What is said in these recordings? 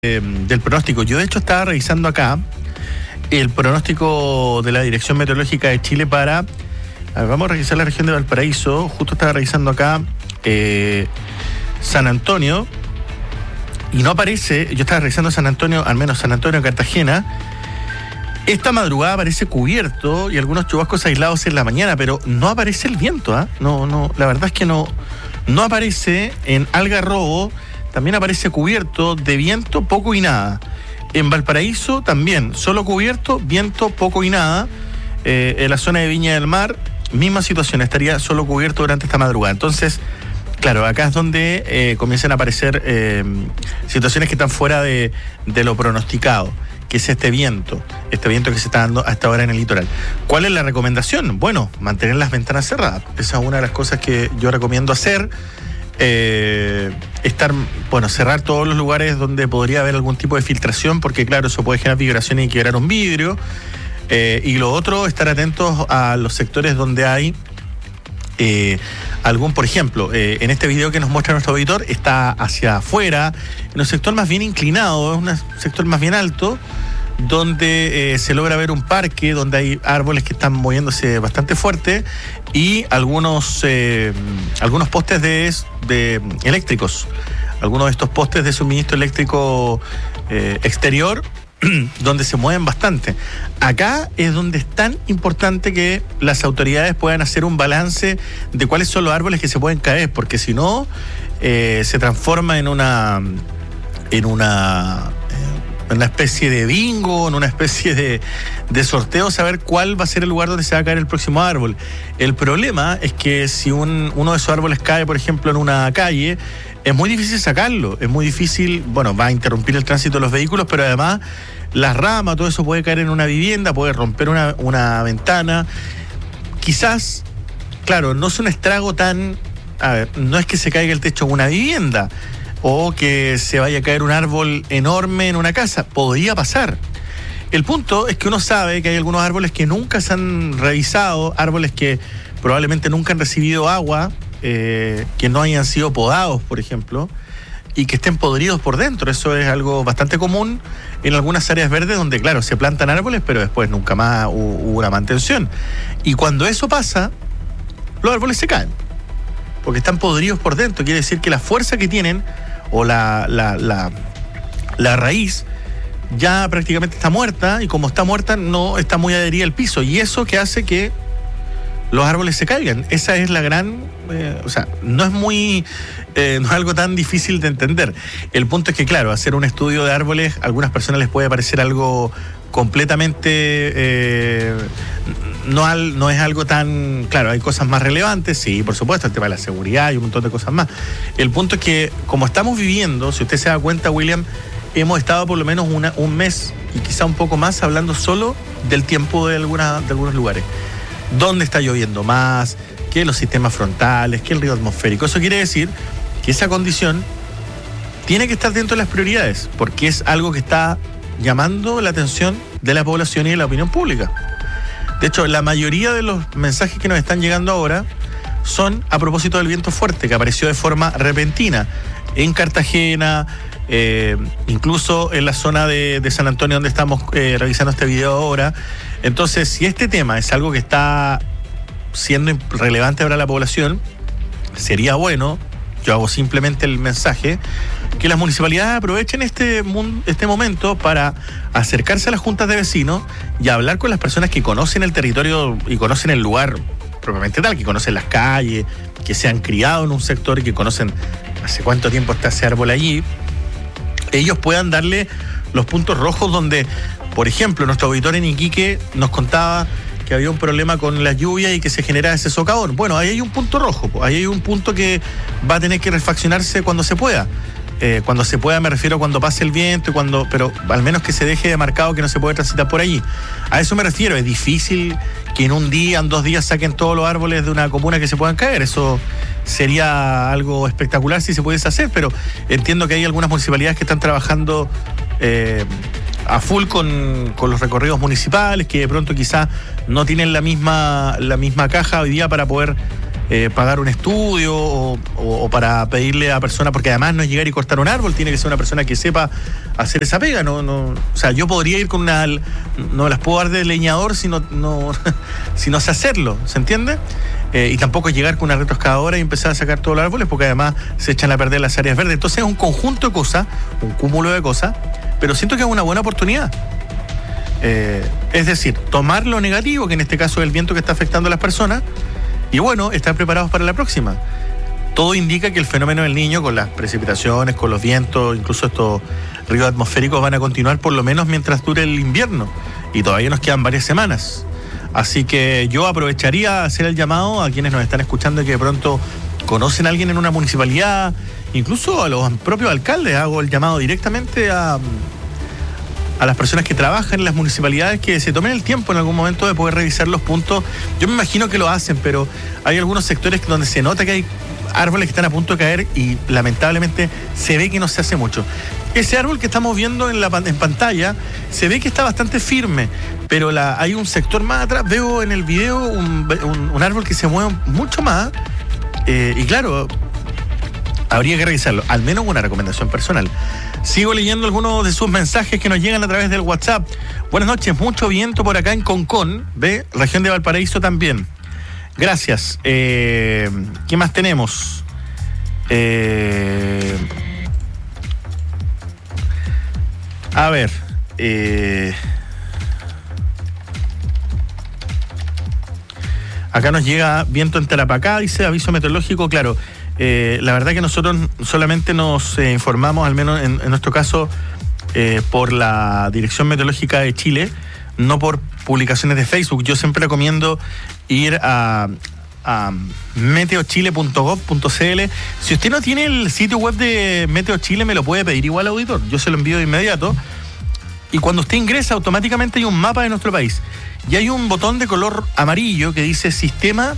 del pronóstico. Yo de hecho estaba revisando acá el pronóstico de la Dirección Meteorológica de Chile para... vamos a revisar la región de Valparaíso. Justo estaba revisando acá San Antonio y no aparece. Yo estaba revisando San Antonio, al menos San Antonio, Cartagena. Esta madrugada aparece cubierto y algunos chubascos aislados en la mañana, pero no aparece el viento, ¿ah? No, la verdad es que no aparece. En Algarrobo también aparece cubierto de viento, poco y nada. En Valparaíso también, solo cubierto, viento, poco y nada. En la zona de Viña del Mar, misma situación, estaría solo cubierto durante esta madrugada. Entonces, claro, acá es donde comienzan a aparecer situaciones que están fuera de lo pronosticado, que es este viento que se está dando hasta ahora en el litoral. ¿Cuál es la recomendación? Bueno, mantener las ventanas cerradas. Esa es una de las cosas que yo recomiendo hacer. Cerrar todos los lugares donde podría haber algún tipo de filtración, porque claro, eso puede generar vibraciones y quebrar un vidrio. Y lo otro, estar atentos a los sectores donde hay por ejemplo, en este video que nos muestra nuestro auditor, está hacia afuera, en un sector más bien inclinado, es un sector más bien alto, donde se logra ver un parque, donde hay árboles que están moviéndose bastante fuerte y algunos postes de eléctricos, algunos de estos postes de suministro eléctrico exterior, donde se mueven bastante. Acá es donde es tan importante que las autoridades puedan hacer un balance de cuáles son los árboles que se pueden caer, porque si no, se transforma en una especie de bingo, en una especie de sorteo, saber cuál va a ser el lugar donde se va a caer el próximo árbol. El problema es que si uno de esos árboles cae, por ejemplo, en una calle, es muy difícil sacarlo, es muy difícil, va a interrumpir el tránsito de los vehículos, pero además las ramas, todo eso puede caer en una vivienda, puede romper una ventana. Quizás, claro, no es un estrago no es que se caiga el techo en una vivienda o que se vaya a caer un árbol enorme en una casa, podría pasar. El punto es que uno sabe que hay algunos árboles que nunca se han revisado, árboles que probablemente nunca han recibido agua, que no hayan sido podados, por ejemplo, y que estén podridos por dentro. Eso es algo bastante común en algunas áreas verdes donde, claro, se plantan árboles, pero después nunca más hubo una mantención. Y cuando eso pasa, los árboles se caen, porque están podridos por dentro. Quiere decir que la fuerza que tienen, o la raíz, ya prácticamente está muerta, y como está muerta, no está muy adherida al piso. Y eso que hace que los árboles se caigan. Esa es la gran... no es algo tan difícil de entender. El punto es que, claro, hacer un estudio de árboles, a algunas personas les puede parecer algo completamente... no es algo tan... Claro, hay cosas más relevantes, sí, por supuesto, el tema de la seguridad y un montón de cosas más. El punto es que, como estamos viviendo, si usted se da cuenta, William, hemos estado por lo menos un mes y quizá un poco más hablando solo del tiempo de algunos lugares. ¿Dónde está lloviendo más? ¿Qué los sistemas frontales? ¿Qué el río atmosférico? Eso quiere decir que esa condición tiene que estar dentro de las prioridades, porque es algo que está llamando la atención de la población y de la opinión pública. De hecho, la mayoría de los mensajes que nos están llegando ahora son a propósito del viento fuerte, que apareció de forma repentina en Cartagena, incluso en la zona de San Antonio, donde estamos revisando este video ahora. Entonces, si este tema es algo que está siendo relevante para la población, sería bueno, yo hago simplemente el mensaje, que las municipalidades aprovechen este momento para acercarse a las juntas de vecinos y hablar con las personas que conocen el territorio y conocen el lugar propiamente tal, que conocen las calles, que se han criado en un sector y que conocen hace cuánto tiempo está ese árbol allí. Ellos puedan darle los puntos rojos donde, por ejemplo, nuestro auditor en Iquique nos contaba que había un problema con las lluvias y que se genera ese socavón. Bueno, ahí hay un punto rojo, ahí hay un punto que va a tener que refaccionarse cuando se pueda. Cuando se pueda me refiero a cuando pase el viento, pero al menos que se deje demarcado que no se puede transitar por allí. A eso me refiero. Es difícil que en un día, en 2 días saquen todos los árboles de una comuna que se puedan caer. Eso sería algo espectacular si se pudiese hacer, pero entiendo que hay algunas municipalidades que están trabajando a full con los recorridos municipales, que de pronto quizás no tienen la misma caja hoy día para poder pagar un estudio o para pedirle a persona, porque además no es llegar y cortar un árbol, tiene que ser una persona que sepa hacer esa pega. O sea, yo podría ir con no las puedo dar de leñador si no sé hacerlo, ¿se entiende? Y tampoco es llegar con una retroexcavadora y empezar a sacar todos los árboles, porque además se echan a perder las áreas verdes. Entonces es un conjunto de cosas, un cúmulo de cosas, pero siento que es una buena oportunidad. Es decir, tomar lo negativo, que en este caso es el viento que está afectando a las personas, y bueno, estar preparados para la próxima. Todo indica que el fenómeno del Niño, con las precipitaciones, con los vientos, incluso estos ríos atmosféricos, van a continuar por lo menos mientras dure el invierno, y todavía nos quedan varias semanas. Así que yo aprovecharía a hacer el llamado a quienes nos están escuchando y que de pronto conocen a alguien en una municipalidad, incluso a los propios alcaldes. Hago el llamado directamente a las personas que trabajan en las municipalidades, que se tomen el tiempo en algún momento de poder revisar los puntos. Yo me imagino que lo hacen, pero hay algunos sectores donde se nota que hay árboles que están a punto de caer y lamentablemente se ve que no se hace mucho. Ese árbol que estamos viendo en pantalla se ve que está bastante firme, pero hay un sector más atrás, veo en el video un árbol que se mueve mucho más, y claro, habría que revisarlo, al menos una recomendación personal. Sigo leyendo algunos de sus mensajes que nos llegan a través del WhatsApp. Buenas noches, mucho viento por acá en Concón, región de Valparaíso también. Gracias. ¿Qué más tenemos? A ver. Acá nos llega viento en Tarapacá, dice aviso meteorológico, claro. La verdad que nosotros solamente nos informamos, al menos en nuestro caso, por la Dirección Meteorológica de Chile, no por publicaciones de Facebook. Yo siempre recomiendo ir a meteochile.gov.cl. Si usted no tiene el sitio web de Meteo Chile, me lo puede pedir igual, auditor. Yo se lo envío de inmediato. Y cuando usted ingresa, automáticamente hay un mapa de nuestro país. Y hay un botón de color amarillo que dice Sistema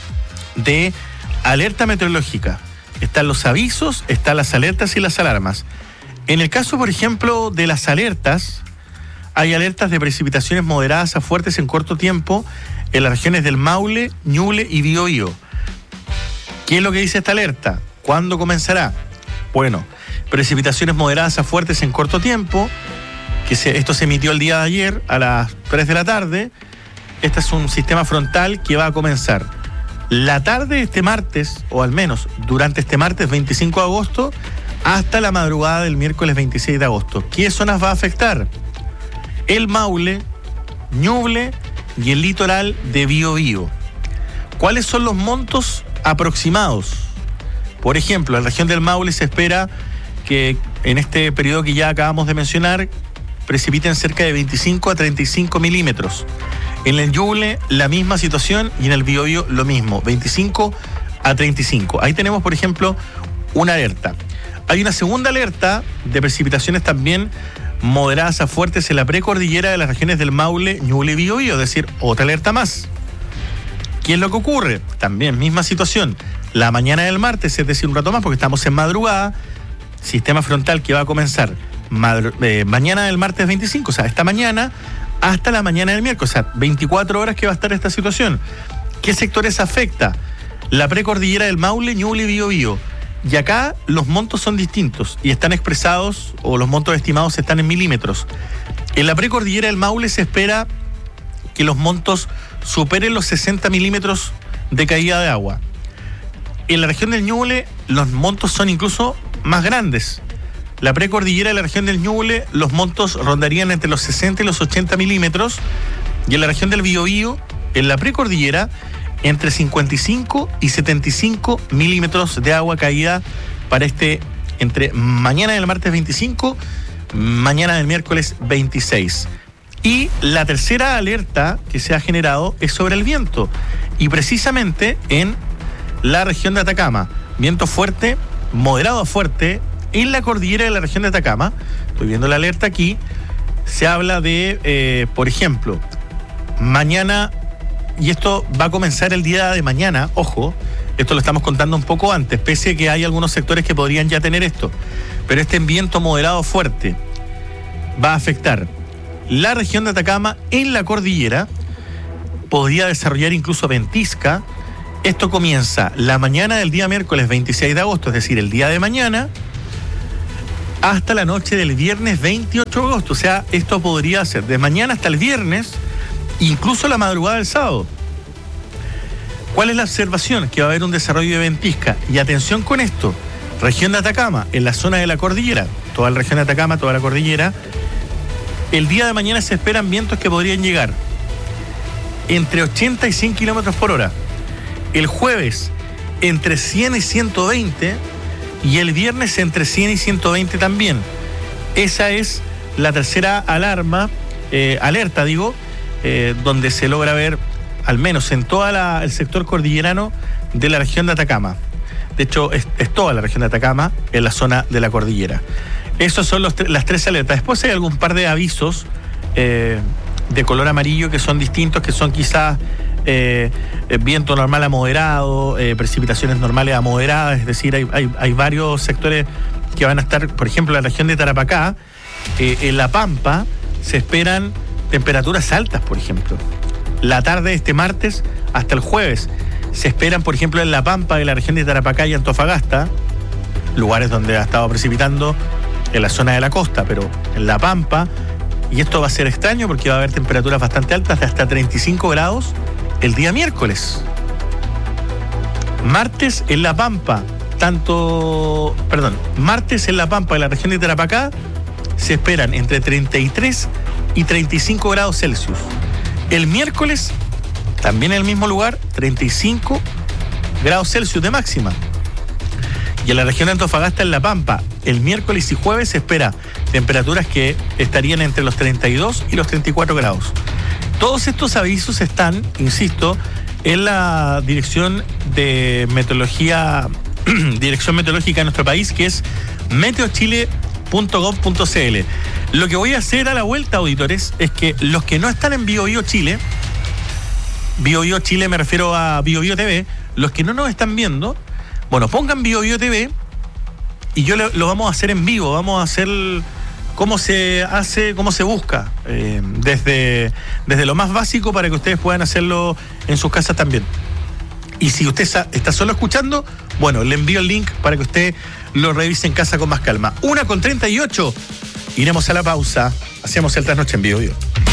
de Alerta Meteorológica. Están los avisos, están las alertas y las alarmas. En el caso, por ejemplo, de las alertas, hay alertas de precipitaciones moderadas a fuertes en corto tiempo en las regiones del Maule, Ñuble y Biobío. ¿Qué es lo que dice esta alerta? ¿Cuándo comenzará? Bueno, precipitaciones moderadas a fuertes en corto tiempo, esto se emitió el día de ayer a las 3 de la tarde. Este es un sistema frontal que va a comenzar la tarde de este martes, o al menos durante este martes 25 de agosto, hasta la madrugada del miércoles 26 de agosto. ¿Qué zonas va a afectar? El Maule, Ñuble y el litoral de Biobío. ¿Cuáles son los montos aproximados? Por ejemplo, en la región del Maule se espera que en este periodo que ya acabamos de mencionar precipiten cerca de 25 a 35 milímetros. En el Ñuble la misma situación y en el Biobío lo mismo, 25 a 35. Ahí tenemos, por ejemplo, una alerta. Hay una segunda alerta de precipitaciones también moderadas a fuertes en la precordillera de las regiones del Maule, Ñuble y Biobío, es decir, otra alerta más. ¿Qué es lo que ocurre? También misma situación. La mañana del martes, es decir, un rato más, porque estamos en madrugada, sistema frontal que va a comenzar mañana del martes 25, o sea, esta mañana hasta la mañana del miércoles, o sea, 24 horas que va a estar esta situación. ¿Qué sectores afecta? La precordillera del Maule, Ñuble y Biobío. Y acá los montos son distintos y están expresados, o los montos estimados están en milímetros. En la precordillera del Maule se espera que los montos superen los 60 milímetros de caída de agua. En la región del Ñuble los montos son incluso más grandes. La precordillera de la región del Ñuble, los montos rondarían entre los 60 y los 80 milímetros. Y en la región del Biobío, en la precordillera, entre 55 y 75 milímetros de agua caída para entre mañana del martes 25, mañana del miércoles 26. Y la tercera alerta que se ha generado es sobre el viento. Y precisamente en la región de Atacama. Viento fuerte, moderado a fuerte, en la cordillera de la región de Atacama. Estoy viendo la alerta aquí. Se habla de, por ejemplo, mañana, y esto va a comenzar el día de mañana, ojo, esto lo estamos contando un poco antes, pese a que hay algunos sectores que podrían ya tener esto, pero este viento moderado fuerte va a afectar la región de Atacama en la cordillera, podría desarrollar incluso ventisca Esto comienza la mañana del día miércoles 26 de agosto, es decir, el día de mañana, hasta la noche del viernes 28 de agosto. O sea, esto podría ser de mañana hasta el viernes, incluso la madrugada del sábado. ¿Cuál es la observación? Que va a haber un desarrollo de ventisca. Y atención con esto, región de Atacama, en la zona de la cordillera, toda la región de Atacama, toda la cordillera, el día de mañana se esperan vientos que podrían llegar entre 80 y 100 kilómetros por hora. El jueves entre 100 y 120 y el viernes entre 100 y 120 también. Esa es la tercera alerta, donde se logra ver, al menos en todo el sector cordillerano de la región de Atacama. De hecho, es toda la región de Atacama en la zona de la cordillera. Esos son las tres alertas. Después hay algún par de avisos de color amarillo que son distintos, que son quizás viento normal a moderado, precipitaciones normales a moderadas, es decir, hay varios sectores que van a estar, por ejemplo, en la región de Tarapacá, en La Pampa, se esperan temperaturas altas, por ejemplo. La tarde de este martes hasta el jueves se esperan, por ejemplo, en La Pampa, en la región de Tarapacá y Antofagasta, lugares donde ha estado precipitando en la zona de la costa, pero en La Pampa, y esto va a ser extraño porque va a haber temperaturas bastante altas de hasta 35 grados el día miércoles. Martes en La Pampa, martes en La Pampa, en la región de Tarapacá, se esperan entre 33 y 35 grados Celsius. El miércoles, también en el mismo lugar, 35 grados Celsius de máxima. Y en la región de Antofagasta, en La Pampa, el miércoles y jueves se espera temperaturas que estarían entre los 32 y los 34 grados. Todos estos avisos están, insisto, en la Dirección Meteorológica de nuestro país, que es meteochile.gov.cl. Lo que voy a hacer a la vuelta, auditores, es que los que no están en BioBio Chile, BioBio Chile me refiero a BioBio TV, los que no nos están viendo, bueno, pongan BioBio TV y yo lo vamos a hacer en vivo, vamos a hacer cómo se hace, cómo se busca, desde lo más básico para que ustedes puedan hacerlo en sus casas también. Y si usted está solo escuchando, bueno, le envío el link para que usted lo revise en casa con más calma. 1:38, iremos a la pausa, hacemos el trasnoche en BioBio.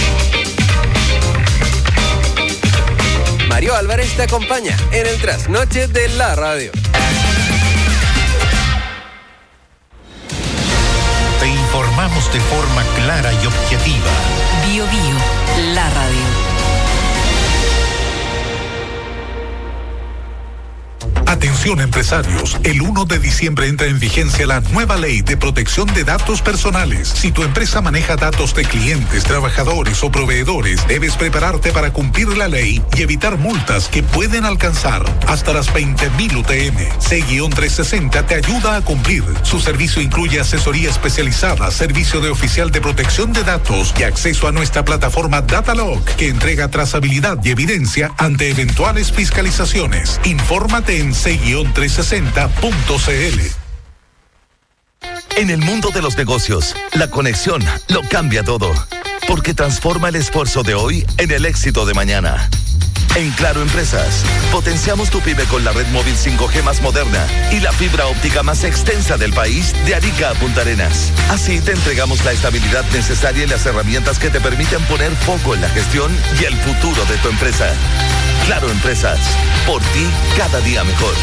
Mario Álvarez te acompaña en el trasnoche de la radio. Te informamos de forma clara y objetiva. BioBio, la radio. Atención empresarios, el 1 de diciembre entra en vigencia la nueva ley de protección de datos personales. Si tu empresa maneja datos de clientes, trabajadores o proveedores, debes prepararte para cumplir la ley y evitar multas que pueden alcanzar hasta las 20.000 UTM. C-360 te ayuda a cumplir. Su servicio incluye asesoría especializada, servicio de oficial de protección de datos y acceso a nuestra plataforma Datalog, que entrega trazabilidad y evidencia ante eventuales fiscalizaciones. Infórmate en c-360.cl. En el mundo de los negocios, la conexión lo cambia todo, porque transforma el esfuerzo de hoy en el éxito de mañana. En Claro Empresas, potenciamos tu pyme con la red móvil 5G más moderna y la fibra óptica más extensa del país, de Arica a Punta Arenas. Así te entregamos la estabilidad necesaria y las herramientas que te permiten poner foco en la gestión y el futuro de tu empresa. Claro Empresas, por ti cada día mejor.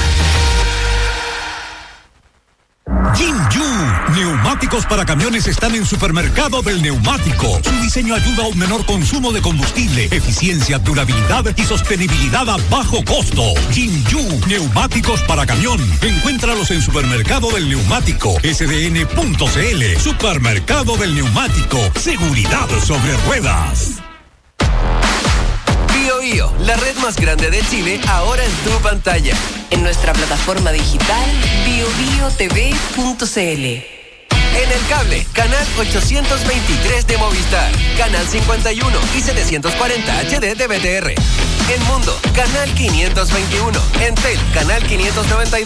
Jinju, neumáticos para camiones están en Supermercado del Neumático. Su diseño ayuda a un menor consumo de combustible, eficiencia, durabilidad y sostenibilidad a bajo costo. Jinju, neumáticos para camión. Encuéntralos en Supermercado del Neumático, sdn.cl. Supermercado del Neumático, seguridad sobre ruedas. BioBio, la red más grande de Chile, ahora en tu pantalla. En nuestra plataforma digital biobiotv.cl. En el cable, canal 823 de Movistar, canal 51 y 740 HD de BTR. En Mundo, canal 521. En Tel, canal 592.